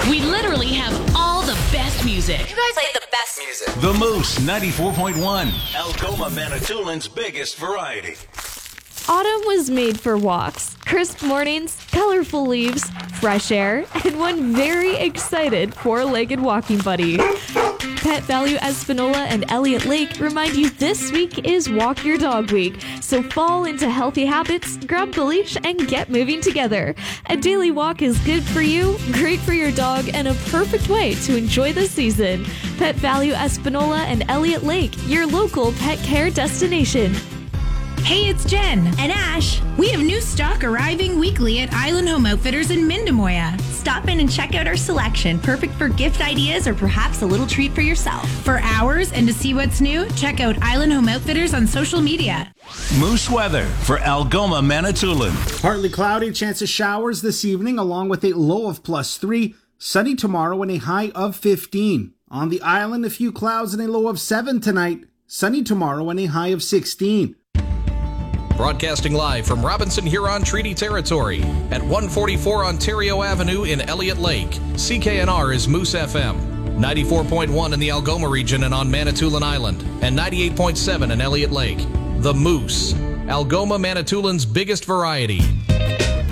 We literally have all the best music. You guys play the best music. The Moose 94.1, Algoma Manitoulин's biggest variety. Autumn was made for walks, crisp mornings, colorful leaves, fresh air, and one very excited four-legged walking buddy. Pet Value Espanola and Elliott Lake remind you this week is Walk Your Dog Week, so fall into healthy habits, grab the leash, and get moving together. A daily walk is good for you, great for your dog, and a perfect way to enjoy the season. Pet Value Espanola and Elliott Lake, your local pet care destination. Hey, it's Jen and Ash. We have new stock arriving weekly at Island Home Outfitters in Mindemoya. Stop in and check out our selection, perfect for gift ideas or perhaps a little treat for yourself. For hours and to see what's new, check out Island Home Outfitters on social media. Moose weather for Algoma Manitoulin. Partly cloudy, chance of showers this evening, along with a low of +3. Sunny tomorrow and a high of 15. On the island, a few clouds and a low of 7 tonight. Sunny tomorrow and a high of 16. Broadcasting live from Robinson Huron Treaty Territory at 144 Ontario Avenue in Elliott Lake. CKNR is Moose FM. 94.1 in the Algoma region and on Manitoulin Island, and 98.7 in Elliott Lake. The Moose, Algoma Manitoulin's biggest variety.